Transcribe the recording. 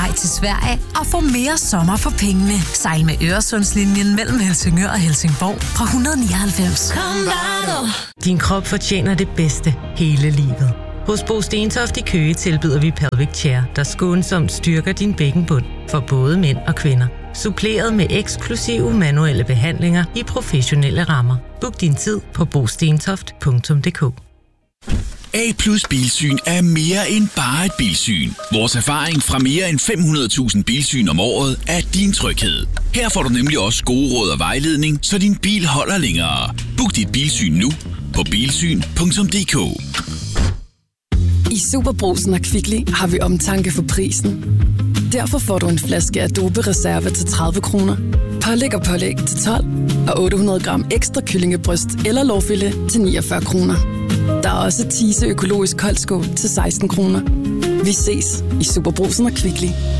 vej til Sverige og få mere sommer for pengene. Sejl med Øresundslinjen mellem Helsingør og Helsingborg fra 199. Din krop fortjener det bedste hele livet. Hos Bo Stentoft i Køge tilbyder vi Pelvic Chair, der skånsomt styrker din bækkenbund for både mænd og kvinder. Suppleret med eksklusive manuelle behandlinger i professionelle rammer. Book din tid på bostentoft.dk. A+ Bilsyn er mere end bare et bilsyn. Vores erfaring fra mere end 500.000 bilsyn om året er din tryghed. Her får du nemlig også gode råd og vejledning, så din bil holder længere. Book dit bilsyn nu på bilsyn.dk. I Superbrugsen og Kvickly har vi omtanke for prisen. Derfor får du en flaske Adobe Reserve til 30 kroner, pålæg og pålæg til 12 og 800 gram ekstra kyllingebryst eller lårfilet til 49 kroner. Der er også Tise økologisk koldskål til 16 kroner. Vi ses i Superbrugsen og Kvickly.